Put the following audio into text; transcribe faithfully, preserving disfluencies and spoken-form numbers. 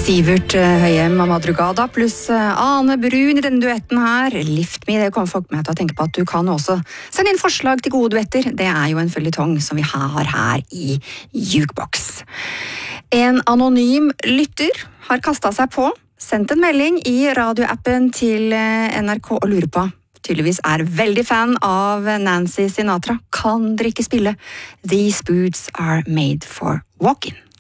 Sivert Høyem og Madrugada pluss Ane Brun i denne duetten her. Lift Me, det kommer folk med til å tenke på at du kan også sende inn forslag til gode duetter. Det er jo en føljetong som vi har her i Jukebox. En anonym lytter har kastet seg på, sendt en melding i radioappen til N R K og lurer på. Tydeligvis er veldig fan av Nancy Sinatra. Kan dere ikke spille These Boots Are Made for Walking?